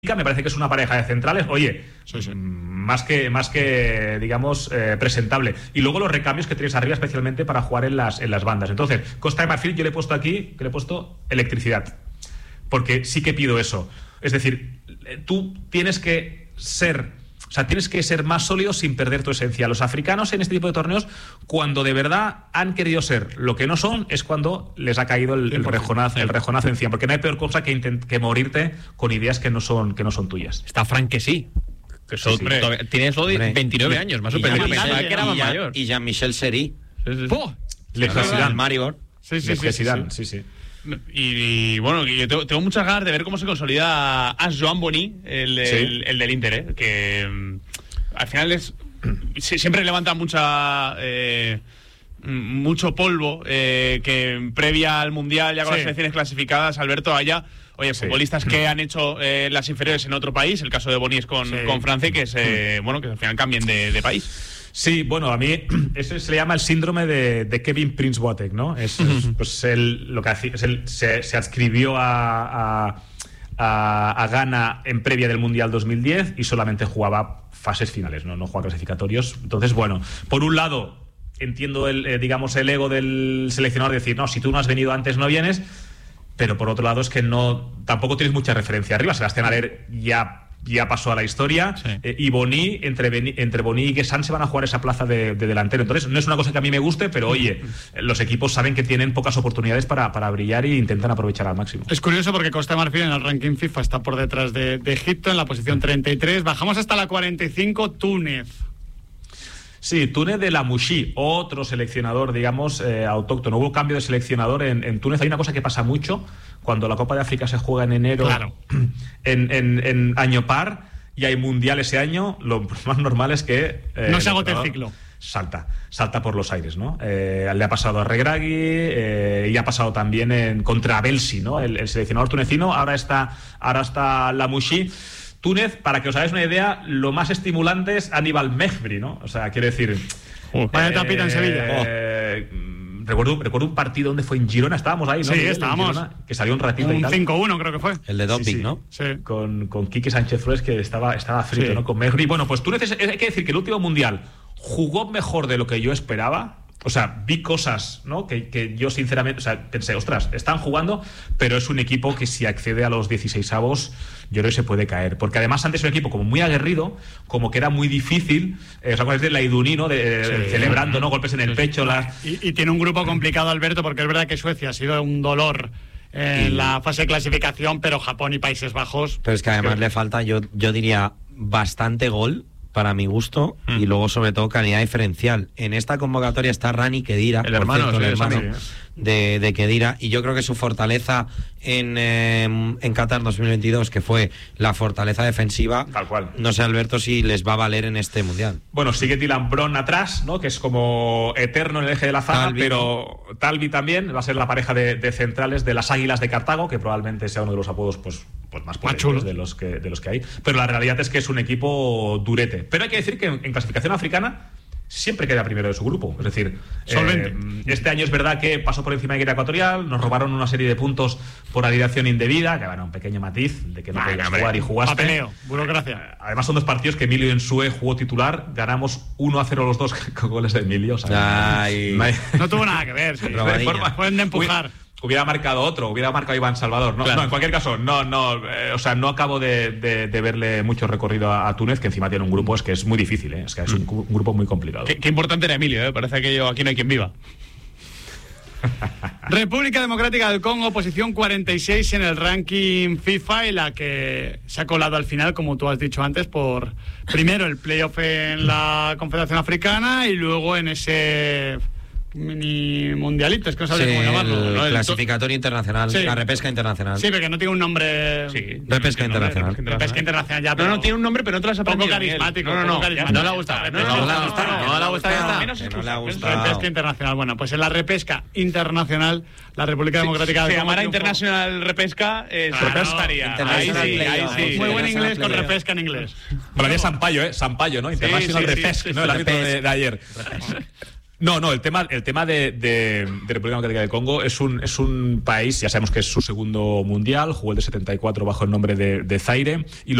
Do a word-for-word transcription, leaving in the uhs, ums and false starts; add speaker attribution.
Speaker 1: me parece que es una pareja de centrales, oye, sí, sí. más que, más que digamos, eh, presentable. Y luego los recambios que tienes arriba, especialmente para jugar en las, en las bandas. Entonces, Costa de Marfil, yo le he puesto aquí, que le he puesto electricidad, porque sí que pido eso. Es decir, tú tienes que ser... O sea, tienes que ser más sólido sin perder tu esencia. Los africanos en este tipo de torneos, cuando de verdad han querido ser lo que no son, es cuando les ha caído el, el, rejonazo, el rejonazo encima. Porque no hay peor cosa que, intent- que morirte con ideas que no son, que no son tuyas.
Speaker 2: Está Frank que sí. Que so, sí, sí. Tiene solo veintinueve años, más o menos.
Speaker 3: Pensaba que era más mayor. Y Jean-Michel Seri.
Speaker 2: Sí, sí, sí.
Speaker 1: Le
Speaker 3: el Maribor.
Speaker 1: Sí, sí, sí, sí, sí, sí.
Speaker 4: Y, y bueno, yo tengo, tengo muchas ganas de ver cómo se consolida As Joan Boni, el, el, sí. el, el del Inter, ¿eh? Que um, al final es siempre levanta mucha eh, mucho polvo, eh, que previa al Mundial, ya con sí. las selecciones clasificadas, Alberto, haya oye, sí. futbolistas que han hecho eh, las inferiores en otro país, el caso de Boni es con, sí. con Francia, que es, eh, bueno, que al final cambien de, de país.
Speaker 1: Sí, bueno, a mí eso se le llama el síndrome de, de Kevin Prince Boateng, ¿no? Es, es pues él, lo que hace, es él, se, se adscribió a, a, a, a Ghana en previa del Mundial dos mil diez y solamente jugaba fases finales, no, no jugaba clasificatorios. Entonces, bueno, por un lado entiendo el, eh, digamos, el ego del seleccionador de decir, no, si tú no has venido antes no vienes, pero por otro lado es que no, tampoco tienes mucha referencia arriba. Sebastián Haller ya ya pasó a la historia, sí. eh, y Boni, entre, entre Boni y Guessant se van a jugar esa plaza de, de delantero. Entonces, no es una cosa que a mí me guste, pero oye, los equipos saben que tienen pocas oportunidades para, para brillar e intentan aprovechar al máximo.
Speaker 5: Es curioso porque Costa de Marfil en el ranking FIFA está por detrás de, de Egipto en la posición treinta y tres. Bajamos hasta la cuarenta y cinco, Túnez.
Speaker 1: Sí, Túnez de la Mouchi, otro seleccionador, digamos, eh, autóctono. Hubo cambio de seleccionador en, en Túnez. Hay una cosa que pasa mucho cuando la Copa de África se juega en enero,
Speaker 5: claro.
Speaker 1: en, en, en año par, y hay mundial ese año, lo más normal es que...
Speaker 5: Eh, no se agote el ciclo.
Speaker 1: Salta, salta por los aires, ¿no? Eh, le ha pasado a Regragui, eh, y ha pasado también en, contra Belsi, ¿no? El, el seleccionador tunecino. Ahora está, ahora está la Mouchi. Túnez, para que os hagáis una idea, lo más estimulante es Aníbal Mejbri, ¿no? O sea, quiere decir...
Speaker 5: Uh, vaya eh, tapita en Sevilla.
Speaker 1: Eh, oh. recuerdo, recuerdo un partido donde fue en Girona, estábamos ahí, ¿no?
Speaker 5: Sí, estábamos.
Speaker 1: Girona, que salió un ratito
Speaker 5: un
Speaker 1: y tal.
Speaker 5: cinco uno creo que fue.
Speaker 3: El de doping,
Speaker 1: sí, sí.
Speaker 3: ¿no?
Speaker 5: Sí.
Speaker 1: Con, con Quique Sánchez Flores, que estaba, estaba frito, sí. ¿no? Con Mejbri. Bueno, pues Túnez, es, hay que decir que el último Mundial jugó mejor de lo que yo esperaba. O sea, vi cosas, ¿no? Que, que yo sinceramente, o sea, pensé, ostras, están jugando, pero es un equipo que si accede a los dieciseisavos, yo creo que se puede caer. Porque además antes era un equipo como muy aguerrido, como que era muy difícil, eh, o sea, es de la Iduni, ¿no? De, sí. Celebrando, ¿no? Golpes en el pecho. Las...
Speaker 5: Y, y tiene un grupo complicado, Alberto, porque es verdad que Suecia ha sido un dolor en y... la fase de clasificación, pero Japón y Países Bajos...
Speaker 3: Pero es que además que... le falta, yo, yo diría, bastante gol para mi gusto, mm. y luego sobre todo calidad diferencial. En esta convocatoria está Rani Khedira,
Speaker 4: el hermano,
Speaker 3: cierto,
Speaker 4: sí,
Speaker 3: el hermano
Speaker 4: sí.
Speaker 3: de, de Khedira, y yo creo que su fortaleza en, eh, en Qatar dos mil veintidós, que fue la fortaleza defensiva,
Speaker 1: tal cual.
Speaker 3: No sé, Alberto, si les va a valer en este Mundial.
Speaker 1: Bueno, sigue Dylan Brown atrás, ¿no? Que es como eterno en el eje de la zaga,
Speaker 3: Talvi,
Speaker 1: pero Talvi también va a ser la pareja de, de centrales de las Águilas de Cartago, que probablemente sea uno de los apodos pues, pues más potentes de los, que, de los que hay. Pero la realidad es que es un equipo durete. Pero hay que decir que en, en clasificación africana siempre queda primero de su grupo. Es decir, eh, este año es verdad que pasó por encima de Guinea Ecuatorial, nos robaron una serie de puntos por adilación indebida, que bueno, un pequeño matiz de que no podías jugar y jugaste.
Speaker 5: Papeleo, burocracia.
Speaker 1: Además son dos partidos que Emilio Ensue jugó titular, ganamos uno a cero los dos con goles de Emilio. O sea,
Speaker 3: Ay.
Speaker 1: No, hay...
Speaker 5: no tuvo nada que ver. Sí. Pueden de empujar.
Speaker 1: Hubiera marcado otro, hubiera marcado Iván Salvador. No, claro. no en cualquier caso, no, no, eh, o sea, no acabo de, de, de verle mucho recorrido a, a Túnez, que encima tiene un grupo, es que es muy difícil, ¿eh? Es que es un, un grupo muy complicado.
Speaker 4: Qué, qué importante era Emilio, ¿eh? Parece que yo, aquí no hay quien viva.
Speaker 5: República Democrática del Congo, posición cuarenta y seis en el ranking FIFA, y la que se ha colado al final, como tú has dicho antes, por primero el playoff en la Confederación Africana y luego en ese... mini mundialito, es que no sabría
Speaker 3: sí,
Speaker 5: cómo llamarlo,
Speaker 3: el
Speaker 5: ¿no? El
Speaker 3: clasificatorio internacional,
Speaker 5: sí.
Speaker 3: La repesca internacional.
Speaker 5: Sí, porque no tiene un nombre.
Speaker 3: Sí, repesca internacional.
Speaker 5: Repesca, repesca internacional, ya.
Speaker 4: Pero no, no tiene un nombre, pero no te lo has aprendido.
Speaker 5: Poco carismático.
Speaker 4: No, no, no.
Speaker 5: Carismático.
Speaker 4: No le ha gustado.
Speaker 3: No le ha gustado.
Speaker 4: No le ha gustado.
Speaker 3: No le ha gustado.
Speaker 5: Repesca internacional. Bueno, pues en la repesca internacional, la República Democrática del
Speaker 4: Congo. Se llamará
Speaker 5: triunfo.
Speaker 4: Internacional Repesca. Eh, estaría. Ahí sí, ahí sí.
Speaker 5: Muy buen inglés con repesca en inglés.
Speaker 1: Para mí es Sampaio, ¿eh? Sampaio, ¿no? International Repesca, ¿no? El árbitro de ayer. No, no, el tema, el tema de, de, de República Democrática del Congo es un, es un país, ya sabemos que es su segundo mundial, jugó el de setenta y cuatro bajo el nombre de, de Zaire, y lo